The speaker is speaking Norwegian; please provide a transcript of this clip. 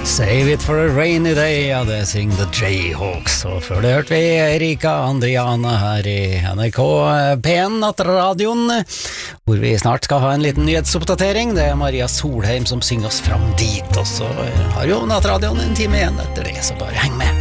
Save it for a rainy day, ja, det synger The Jayhawks. Og før det hørte vi Erika Andriana her i NRK P1 Nattradioen, hvor vi snart skal ha en liten nyhetsoppdatering. Det Maria Solheim som synger oss fram dit, og så har jo Nattradioen en time igjen etter det, så bare heng med.